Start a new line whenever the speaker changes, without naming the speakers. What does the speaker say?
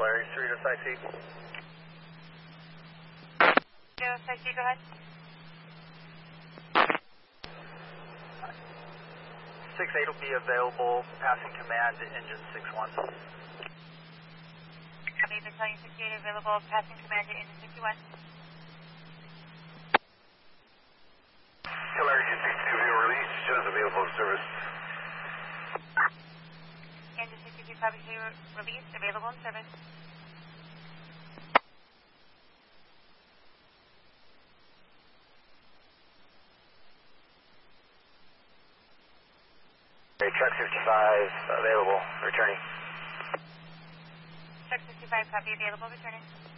Polaris 3 to Site C.
Go, Site C, go ahead.
6-8 will be available, passing command to engine 6-1.
Copy, Battalion 68 available, passing command to engine 61.
Polaris 62 release, shows available service.
Engine 62 copy, release, available in service.
Truck 55 available, returning.
Truck 65 copy, available, returning.